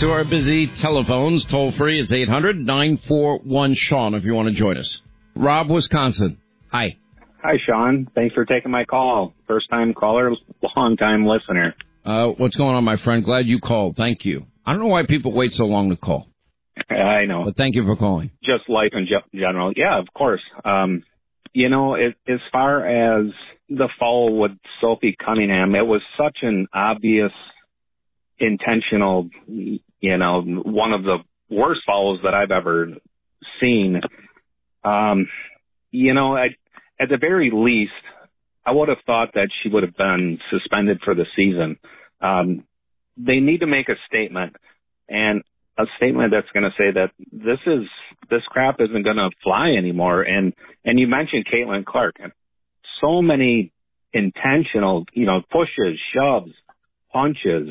to our busy telephones. Toll free is 800-941-SEAN if you want to join us. Rob, Wisconsin. Hi. Hi, Sean. Thanks for taking my call. First-time caller, long-time listener. What's going on, my friend? Glad you called. Thank you. I don't know why people wait so long to call. I know. But thank you for calling. Just life in general. Yeah, of course. As far as the foul with Sophie Cunningham, it was such an obvious, intentional, one of the worst fouls that I've ever seen. At the very least, I would have thought that she would have been suspended for the season. They need to make a statement, and a statement that's going to say that this crap isn't going to fly anymore. And you mentioned Caitlin Clark. So many intentional, pushes, shoves, punches,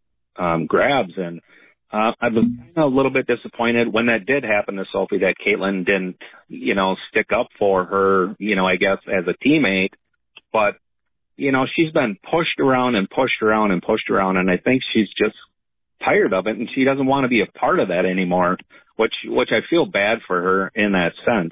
grabs, and I was a little bit disappointed when that did happen to Sophie that Caitlin didn't, stick up for her, I guess, as a teammate. But, she's been pushed around and pushed around and pushed around, and I think she's just tired of it, and she doesn't want to be a part of that anymore, which I feel bad for her in that sense.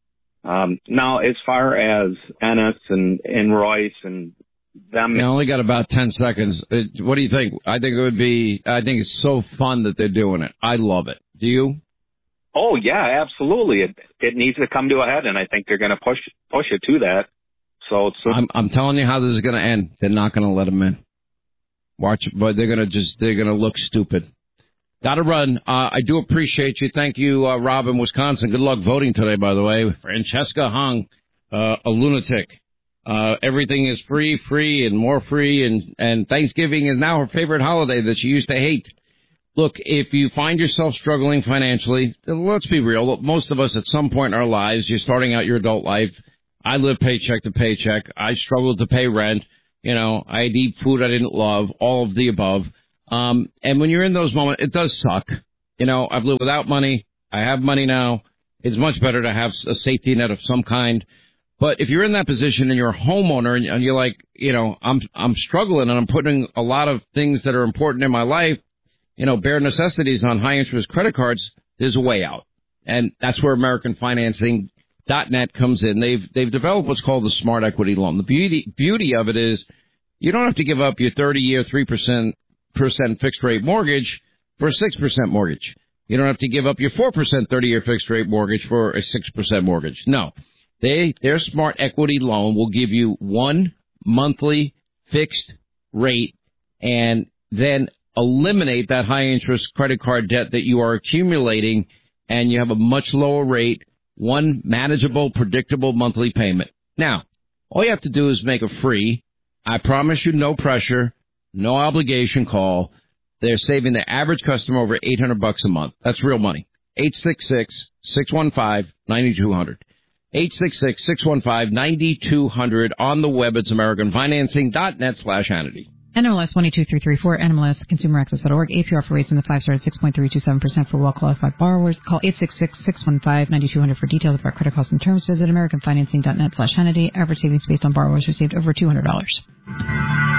Now, as far as Ennis and Royce and them... I only got about 10 seconds. What do you think? I think it's so fun that they're doing it. I love it. Do you? Oh, yeah, absolutely. It needs to come to a head, and I think they're going to push it to that. So I'm telling you how this is going to end. They're not going to let them in. Watch, but they're going to look stupid. Got to run. I do appreciate you. Thank you, Rob in Wisconsin. Good luck voting today, by the way. Francesca Hung, a lunatic. Everything is free, and more free, and Thanksgiving is now her favorite holiday that she used to hate. Look, if you find yourself struggling financially, let's be real. Most of us at some point in our lives, you're starting out your adult life. I live paycheck to paycheck. I struggled to pay rent. I'd eat food I didn't love, all of the above. And when you're in those moments, it does suck. I've lived without money. I have money now. It's much better to have a safety net of some kind. But if you're in that position and you're a homeowner and you're like, I'm struggling and I'm putting a lot of things that are important in my life, bare necessities on high interest credit cards, there's a way out. And that's where AmericanFinancing.net comes in. They've developed what's called the Smart Equity Loan. The beauty of it is you don't have to give up your 30-year, 3% fixed rate mortgage for a 6% mortgage. You don't have to give up your 4% 30-year fixed rate mortgage for a 6% mortgage. No. Their Smart Equity Loan will give you one monthly fixed rate and then eliminate that high interest credit card debt that you are accumulating, and you have a much lower rate, one manageable, predictable monthly payment. Now, all you have to do is make a free, I promise you, no pressure, no obligation call. They're saving the average customer over $800 a month. That's real money. 866-615-9200. 866-615-9200 on the web. It's AmericanFinancing.net/Hannity. NMLS 123334, NMLS ConsumerAccess.org. APR for rates in the 5-star at 6.327% for well-qualified borrowers. Call 866-615-9200 for details of our credit costs and terms. Visit AmericanFinancing.net/Hannity. Average savings based on borrowers received over $200.